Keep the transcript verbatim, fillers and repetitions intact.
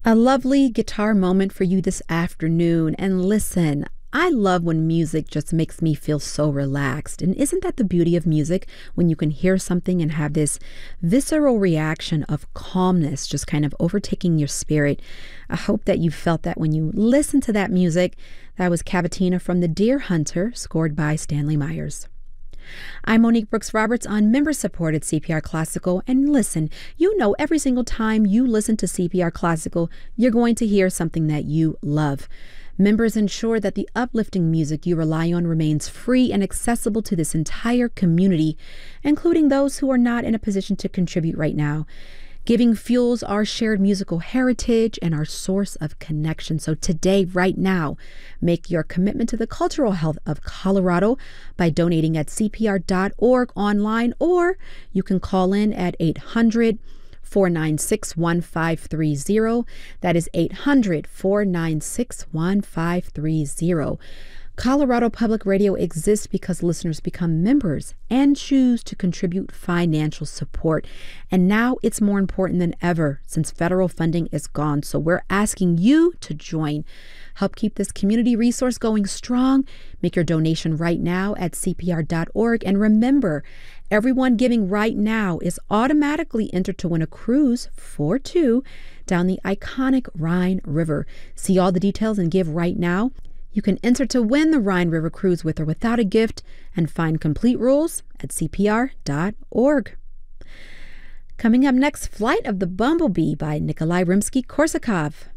A lovely guitar moment for you this afternoon. And listen, I love when music just makes me feel so relaxed. And isn't that the beauty of music? When you can hear something and have this visceral reaction of calmness just kind of overtaking your spirit. I hope that you felt that when you listened to that music. That was Cavatina from The Deer Hunter, scored by Stanley Myers. I'm Monique Brooks Roberts on member-supported C P R Classical. And listen, you know every single time you listen to C P R Classical, you're going to hear something that you love. Members ensure that the uplifting music you rely on remains free and accessible to this entire community, including those who are not in a position to contribute right now. Giving fuels our shared musical heritage and our source of connection. So today, right now, make your commitment to the cultural health of Colorado by donating at C P R dot org online, or you can call in at eight hundred, four nine six, one five three zero. That is eight hundred, four nine six, one five three zero. Colorado Public Radio exists because listeners become members and choose to contribute financial support. And now it's more important than ever since federal funding is gone. So we're asking you to join. Help keep this community resource going strong. Make your donation right now at C P R dot org. And remember, everyone giving right now is automatically entered to win a cruise for two down the iconic Rhine River. See all the details and give right now. You can enter to win the Rhine River Cruise with or without a gift and find complete rules at C P R dot org. Coming up next, Flight of the Bumblebee by Nikolai Rimsky-Korsakov.